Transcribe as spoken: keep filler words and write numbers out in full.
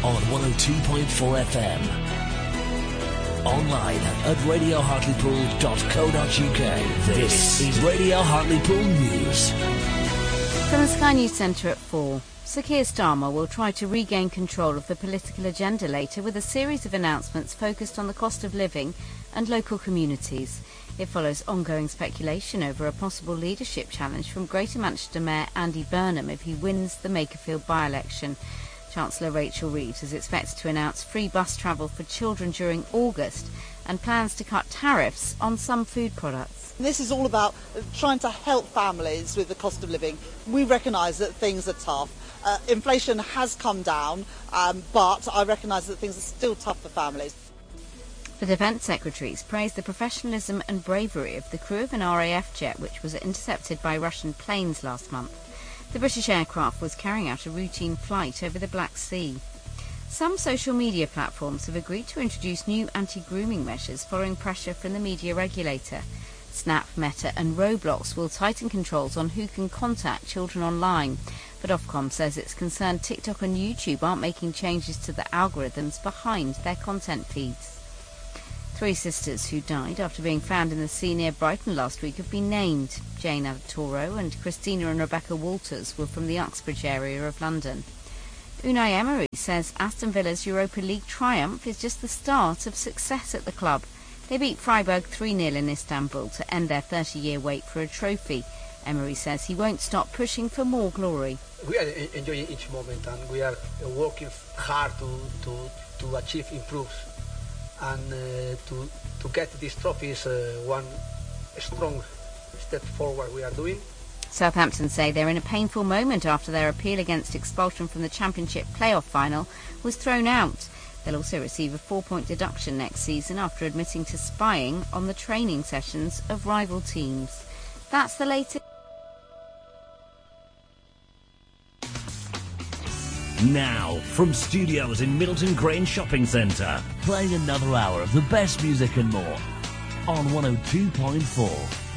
on one oh two point four F M. Online at radio hartlepool dot co dot uk. This is Radio Hartlepool News. From the Sky News Centre at four. Sir Keir Starmer will try to regain control of the political agenda later with a series of announcements focused on the cost of living and local communities. It follows ongoing speculation over a possible leadership challenge from Greater Manchester Mayor Andy Burnham if he wins the Makerfield by-election. Chancellor Rachel Reeves is expected to announce free bus travel for children during August and plans to cut tariffs on some food products. This is all about trying to help families with the cost of living. We recognise that things are tough. Uh, inflation has come down, um, but I recognise that things are still tough for families. The Defence Secretaries praised the professionalism and bravery of the crew of an R A F jet which was intercepted by Russian planes last month. The British aircraft was carrying out a routine flight over the Black Sea. Some social media platforms have agreed to introduce new anti-grooming measures following pressure from the media regulator. Snap, Meta and Roblox will tighten controls on who can contact children online, but Ofcom says it's concerned TikTok and YouTube aren't making changes to the algorithms behind their content feeds. Three sisters who died after being found in the sea near Brighton last week have been named. Jane Adatoro and Christina and Rebecca Walters were from the Uxbridge area of London. Unai Emery says Aston Villa's Europa League triumph is just the start of success at the club. They beat Freiburg three nil in Istanbul to end their thirty-year wait for a trophy. Emery says he won't stop pushing for more glory. We are enjoying each moment and we are working hard to, to, to achieve improves. And uh, to, to get this trophy is uh, one strong step forward we are doing. Southampton say they're in a painful moment after their appeal against expulsion from the Championship playoff final was thrown out. They'll also receive a four-point deduction next season after admitting to spying on the training sessions of rival teams. That's the latest. Now, from studios in Middleton Grange Shopping Centre, playing another hour of the best music and more on one oh two point four.